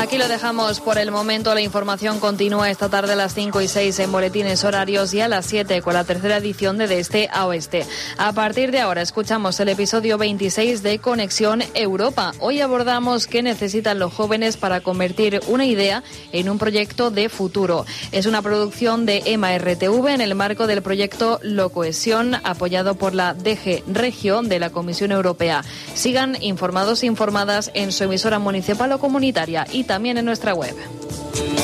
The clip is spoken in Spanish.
Aquí lo dejamos por el momento. La información continúa esta tarde a las 5 y 6 en boletines horarios y a las 7 con la tercera edición de Este a Oeste. A partir de ahora escuchamos el episodio 26 de Conexión Europa. Hoy abordamos qué necesitan los jóvenes para convertir una idea en un proyecto de futuro. Es una producción de EMA RTV en el marco del proyecto Locohesión, apoyado por la DG Regio de la Comisión Europea. Sigan informados e informadas en su emisora municipal o comunitaria y también en nuestra web.